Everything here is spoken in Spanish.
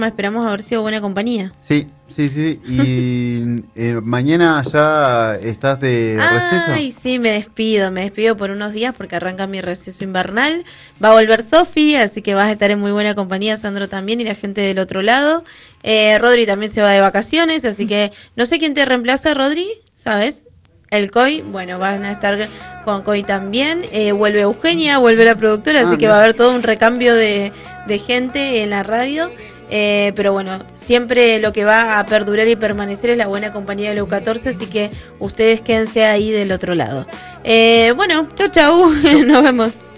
Esperamos haber sido buena compañía. Sí. Y mañana ya estás de receso. Ay, sí, me despido por unos días porque arranca mi receso invernal. Va a volver Sofi, así que vas a estar en muy buena compañía, Sandro también y la gente del otro lado. Rodri también se va de vacaciones, así que no sé quién te reemplaza, Rodri, ¿sabes? El Coy, bueno, van a estar con Coy también. Vuelve Eugenia, vuelve la productora, así que va a haber todo un recambio de gente en la radio. Pero bueno, siempre lo que va a perdurar y permanecer es la buena compañía de Leu14, así que ustedes quédense ahí del otro lado. Bueno, chau, nos vemos.